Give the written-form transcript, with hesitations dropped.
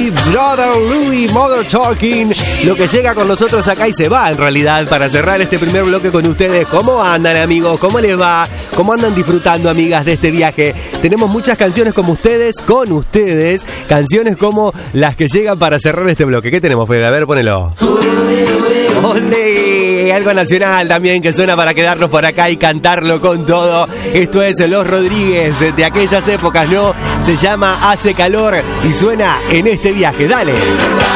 Big Brother Louie Mother Talking, lo que llega con nosotros acá y se va en realidad para cerrar este primer bloque con ustedes. ¿Cómo andan, amigos? ¿Cómo les va? ¿Cómo andan disfrutando, amigas, de este viaje? Tenemos muchas canciones como ustedes, con ustedes, canciones como las que llegan para cerrar este bloque. ¿Qué tenemos, Fede? A ver, ponelo. ¡Olé! Algo nacional también que suena para quedarnos por acá y cantarlo con todo. Esto es Los Rodríguez de aquellas épocas, ¿no? Se llama Hace Calor y suena en este viaje. ¡Dale!